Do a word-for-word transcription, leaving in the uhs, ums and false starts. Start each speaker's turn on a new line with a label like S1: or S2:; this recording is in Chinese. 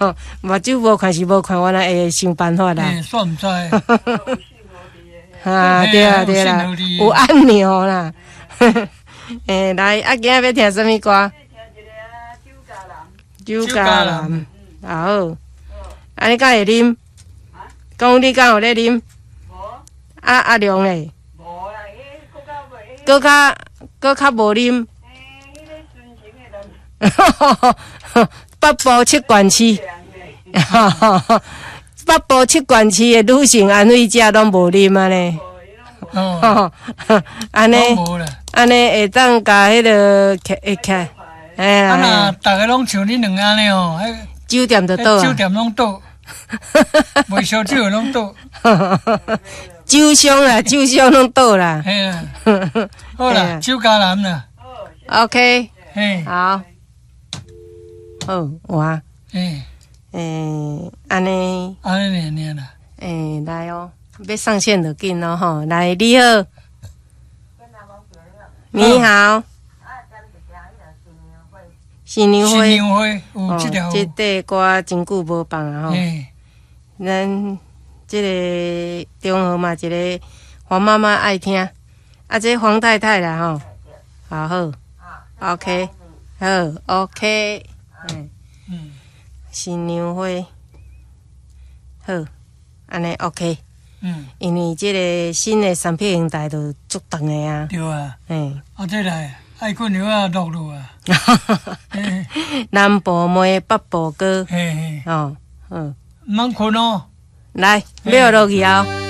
S1: 目睭无看是无看，我哪会想办法啦？
S2: 哎，煞毋知。
S1: 啊，对啊对啦，有按钮啦。诶，来，啊，今仔要听什么歌？酒家人。好。啊，你敢会啉？讲你敢有咧啉？啊阿良嘞？搁较搁较无啉。北部七管区，北部七管区的女性安慰者拢无啉安尼。哦，安尼，安尼会当甲迄个开会开，哎呀。啊
S2: 那大家拢像恁两个安尼哦，
S1: 酒店就倒啊。
S2: 酒店拢倒，卖烧酒拢倒。
S1: 酒商啦，酒商拢倒啦。
S2: 嘿啦，好啦，酒家人啦。
S1: OK，
S2: 嘿，
S1: 好，好，我，
S2: 嘿，
S1: 诶，安尼，
S2: 安尼念啦。诶，
S1: 来哦。要上线就紧咯吼，来你好，你好，新娘花，
S2: 新娘花有这条，
S1: 这块歌真久无放啊吼，咱这个中和嘛，一个黄妈妈爱听，啊，这黄太太啦吼，好好 ，OK， 好 ，OK， 嗯，嗯，新娘花，好，安尼 OK。嗯，因为即个新的产品平台都足长的啊。
S2: 对啊。嘿。啊，这来爱困牛啊，落落啊。
S1: 南部妹，北部歌。
S2: 嘿嘿。
S1: 哦，嗯。
S2: 唔通困哦。
S1: 来，秒落去后。